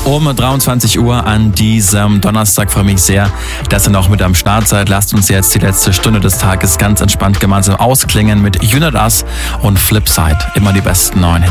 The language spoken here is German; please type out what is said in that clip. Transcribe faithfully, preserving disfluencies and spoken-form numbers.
Um dreiundzwanzig Uhr an diesem Donnerstag. Freue mich sehr, dass ihr noch mit am Start seid. Lasst uns jetzt die letzte Stunde des Tages ganz entspannt gemeinsam ausklingen mit You Not Us und Flipside. Immer die besten neuen Hits.